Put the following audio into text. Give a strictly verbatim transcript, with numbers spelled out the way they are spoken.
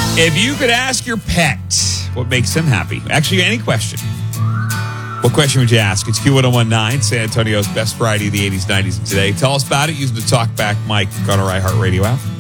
If you could ask your pet what makes them happy, actually any question, what question would you ask? It's Q one oh one nine, San Antonio's best variety of the eighties, nineties, and today. Tell us about it using the TalkBack mic on our iHeartRadio app.